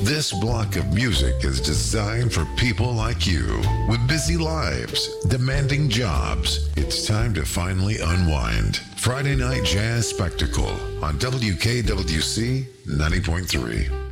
This block of music is designed for people like you with busy lives, demanding jobs. It's time to finally unwind. Friday Night Jazz Spectacle on WKWC 90.3.